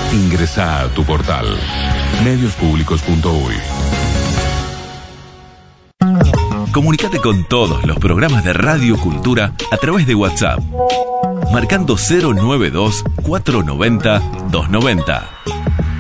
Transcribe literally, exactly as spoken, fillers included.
Ingresá a tu portal medios públicos punto uy. Comunicate con todos los programas de Radio Cultura a través de WhatsApp, marcando cero noventa y dos, cuatrocientos noventa, doscientos noventa.